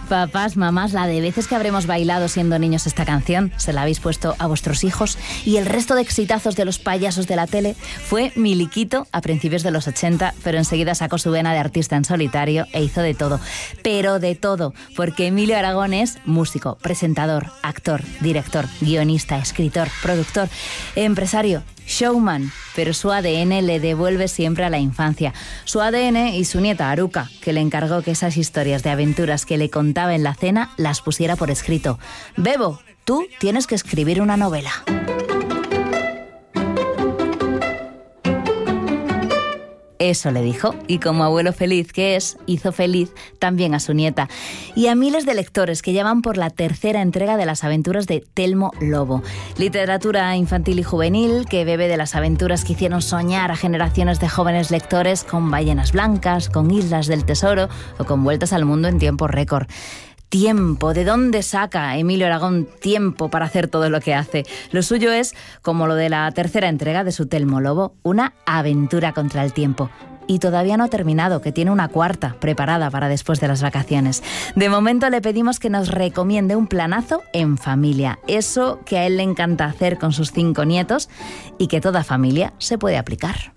Papás, mamás, la de veces que habremos bailado siendo niños esta canción, se la habéis puesto a vuestros hijos, y el resto de exitazos de los payasos de la tele fue Miliquito a principios de los 80, pero enseguida sacó su vena de artista en solitario e hizo de todo, pero de todo, porque Emilio Aragón es músico, presentador, actor, director, guionista, escritor, productor, empresario, showman, pero su ADN le devuelve siempre a la infancia. Su ADN y su nieta Aruca, que le encargó que esas historias de aventuras que le contaba en la cena las pusiera por escrito. Bebo, tú tienes que escribir una novela. Eso le dijo, y como abuelo feliz que es, hizo feliz también a su nieta. Y a miles de lectores que ya van por la tercera entrega de las aventuras de Telmo Lobo. Literatura infantil y juvenil que bebe de las aventuras que hicieron soñar a generaciones de jóvenes lectores con ballenas blancas, con islas del tesoro o con vueltas al mundo en tiempo récord. Tiempo, ¿de dónde saca Emilio Aragón tiempo para hacer todo lo que hace? Lo suyo es, como lo de la tercera entrega de su Telmo Lobo, una aventura contra el tiempo. Y todavía no ha terminado, que tiene una cuarta preparada para después de las vacaciones. De momento le pedimos que nos recomiende un planazo en familia. Eso que a él le encanta hacer con sus 5 nietos y que toda familia se puede aplicar.